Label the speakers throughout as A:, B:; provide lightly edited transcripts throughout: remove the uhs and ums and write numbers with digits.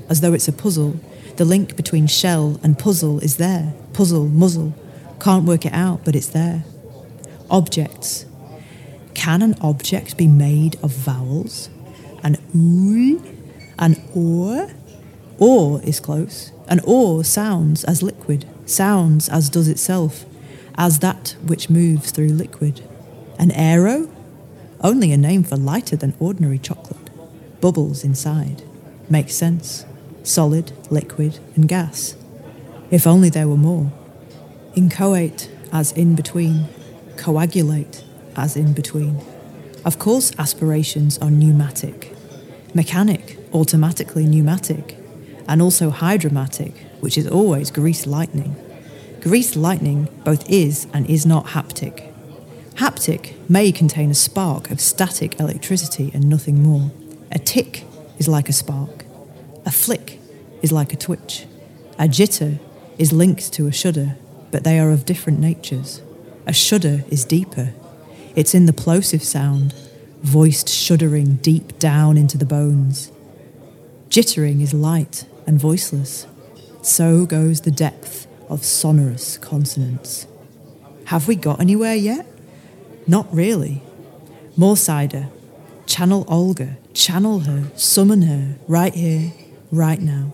A: as though it's a puzzle. The link between shell and puzzle is there. Puzzle, muzzle. Can't work it out, but it's there. Objects. Can an object be made of vowels? An oo, an or? Or is close. An or sounds as liquid, sounds as does itself, as that which moves through liquid. An aero? Only a name for lighter than ordinary chocolate. Bubbles inside. Makes sense. Solid, liquid, and gas. If only there were more. Inchoate, as in between. Coagulate, as in between. Of course aspirations are pneumatic. Mechanic, automatically pneumatic. And also hydromatic, which is always greased lightning. Greased lightning both is and is not haptic. Haptic may contain a spark of static electricity and nothing more. A tick is like a spark. A flick is like a twitch. A jitter is linked to a shudder, but they are of different natures. A shudder is deeper. It's in the plosive sound, voiced shuddering deep down into the bones. Jittering is light and voiceless. So goes the depth of sonorous consonants. Have we got anywhere yet? Not really. More cider. Channel Olga. Channel her. Summon her. Right here. Right now.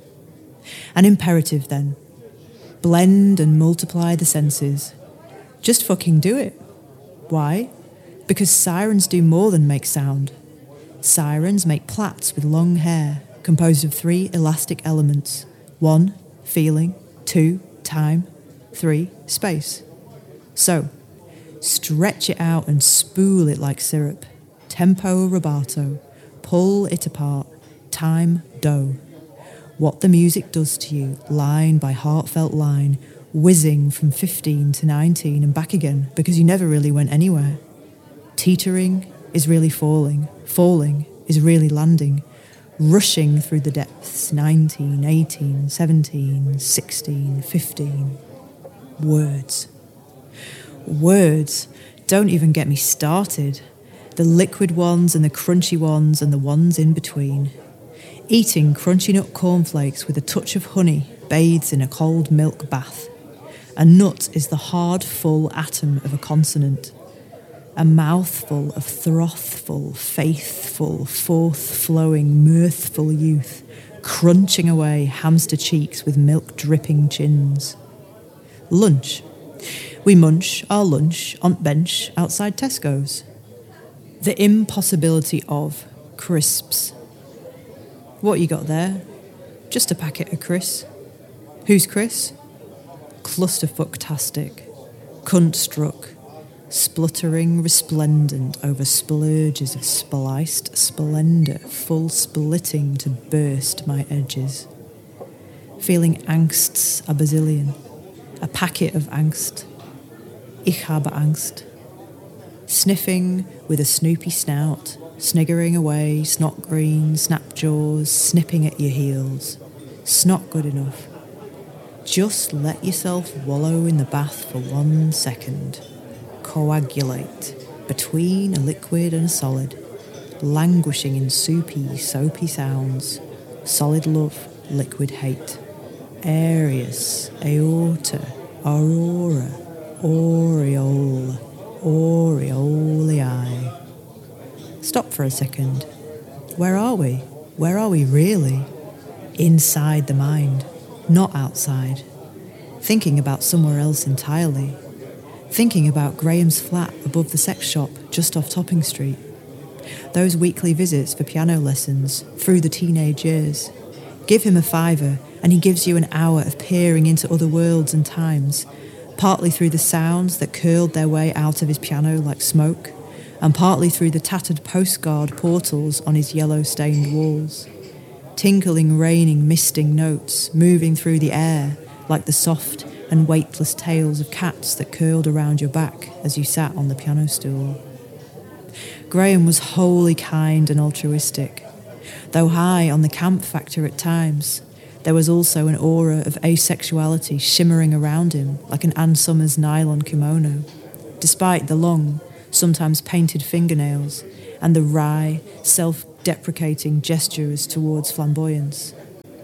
A: An imperative then. Blend and multiply the senses. Just fucking do it. Why? Because sirens do more than make sound. Sirens make plaits with long hair, composed of 3 elastic elements. 1, feeling. 2, time. 3, space. So, stretch it out and spool it like syrup. Tempo rubato. Pull it apart. Time dough. What the music does to you, line by heartfelt line, whizzing from 15 to 19 and back again because you never really went anywhere. Teetering is really falling. Falling is really landing. Rushing through the depths, 19, 18, 17, 16, 15. Words. Words. Don't even get me started. The liquid ones and the crunchy ones and the ones in between. Eating crunchy nut cornflakes with a touch of honey bathes in a cold milk bath. A nut is the hard, full atom of a consonant. A mouthful of frothful, faithful, forth-flowing, mirthful youth, crunching away hamster cheeks with milk-dripping chins. Lunch. We munch our lunch on bench outside Tesco's. The impossibility of crisps. What you got there? Just a packet of Chris. Who's Chris? Clusterfucktastic. Cunt-struck. Spluttering resplendent over splurges of spliced splendour, full splitting to burst my edges. Feeling angsts a bazillion. A packet of angst. Ich habe Angst. Sniffing with a snoopy snout, sniggering away, snot green, snap jaws, snipping at your heels. Snot good enough. Just let yourself wallow in the bath for 1 second. Coagulate between a liquid and a solid, languishing in soupy, soapy sounds. Solid love, liquid hate. Areas, aorta, aurora, aureole, aureolei. Stop for a second. Where are we? Where are we really? Inside the mind, not outside. Thinking about somewhere else entirely. Thinking about Graham's flat above the sex shop just off Topping Street. Those weekly visits for piano lessons through the teenage years. Give him a £5 and he gives you an hour of peering into other worlds and times, partly through the sounds that curled their way out of his piano like smoke, and partly through the tattered postcard portals on his yellow-stained walls. Tinkling, raining, misting notes moving through the air like the soft and weightless tails of cats that curled around your back as you sat on the piano stool. Graham was wholly kind and altruistic. Though high on the camp factor at times, there was also an aura of asexuality shimmering around him like an Ann Summers nylon kimono, despite the long, sometimes painted fingernails and the wry, self-deprecating gestures towards flamboyance.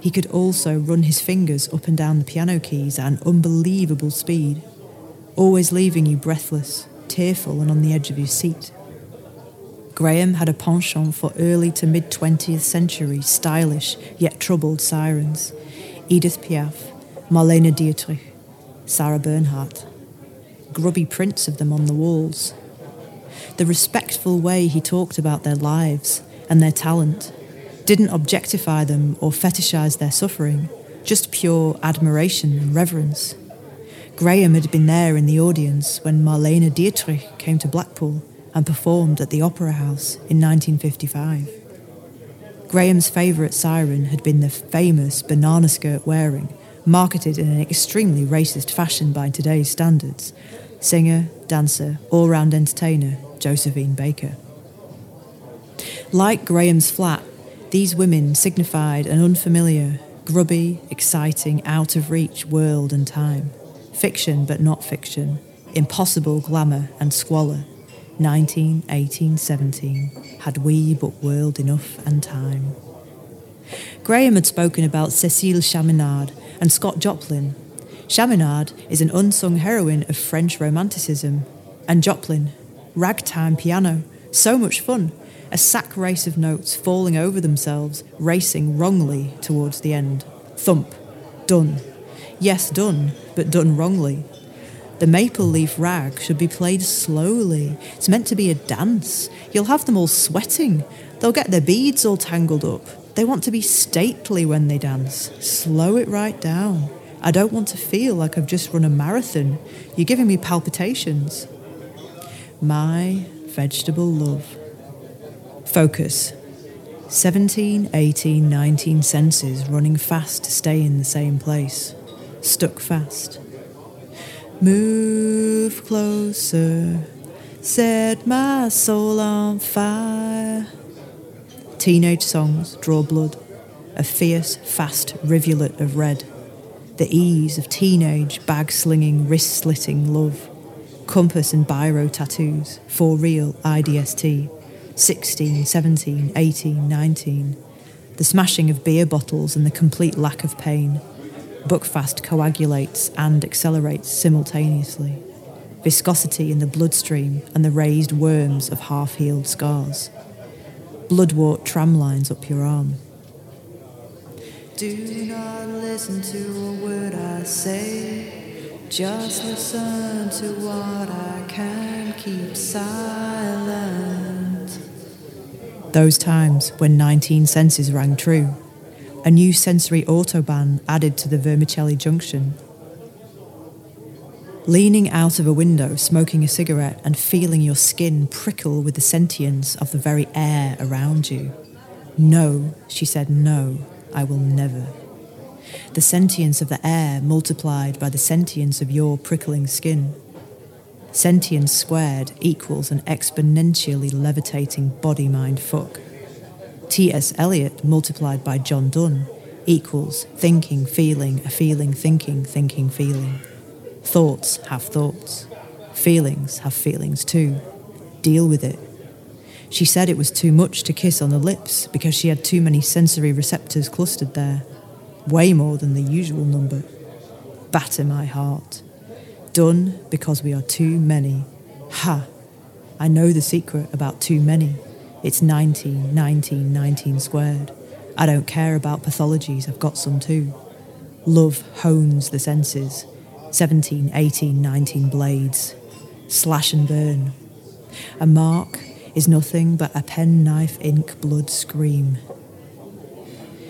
A: He could also run his fingers up and down the piano keys at an unbelievable speed, always leaving you breathless, tearful and on the edge of your seat. Graham had a penchant for early to mid-20th century stylish yet troubled sirens. Edith Piaf, Marlene Dietrich, Sarah Bernhardt. Grubby prints of them on the walls. The respectful way he talked about their lives and their talent, didn't objectify them or fetishize their suffering, just pure admiration and reverence. Graham had been there in the audience when Marlene Dietrich came to Blackpool and performed at the Opera House in 1955. Graham's favourite siren had been the famous banana skirt wearing, marketed in an extremely racist fashion by today's standards, singer, dancer, all-round entertainer Josephine Baker. Like Graham's flat, these women signified an unfamiliar, grubby, exciting, out-of-reach world and time. Fiction but not fiction, impossible glamour and squalor. 19, 18, 17, had we but whirled enough and time. Graham had spoken about Cécile Chaminade and Scott Joplin. Chaminade is an unsung heroine of French romanticism. And Joplin, ragtime piano, so much fun, a sack race of notes falling over themselves, racing wrongly towards the end. Thump. Done. Yes, done, but done wrongly. The maple leaf rag should be played slowly. It's meant to be a dance. You'll have them all sweating. They'll get their beads all tangled up. They want to be stately when they dance. Slow it right down. I don't want to feel like I've just run a marathon. You're giving me palpitations. My vegetable love. Focus. 17, 18, 19 senses running fast to stay in the same place. Stuck fast. Move closer, set my soul on fire. Teenage songs draw blood, a fierce, fast rivulet of red. The ease of teenage, bag-slinging, wrist-slitting love. Compass and biro tattoos, for real IDST. 16, 17, 18, 19. The smashing of beer bottles and the complete lack of pain. Buckfast coagulates and accelerates simultaneously. Viscosity in the bloodstream and the raised worms of half-healed scars. Bloodwort tram lines up your arm. Do not listen to a word I say. Just listen to what I can. Keep silent. Those times when 19 senses rang true. A new sensory autobahn added to the Vermicelli junction. Leaning out of a window, smoking a cigarette and feeling your skin prickle with the sentience of the very air around you. No, she said, no, I will never. The sentience of the air multiplied by the sentience of your prickling skin. Sentience squared equals an exponentially levitating body-mind fuck. T.S. Eliot multiplied by John Donne equals thinking, feeling, a feeling, thinking, thinking, feeling. Thoughts have thoughts. Feelings have feelings too. Deal with it. She said it was too much to kiss on the lips because she had too many sensory receptors clustered there. Way more than the usual number. Batter my heart. Done because we are too many. Ha! I know the secret about too many. It's 19, 19, 19 squared. I don't care about pathologies, I've got some too. Love hones the senses. 17, 18, 19 blades. Slash and burn. A mark is nothing but a pen knife ink blood scream.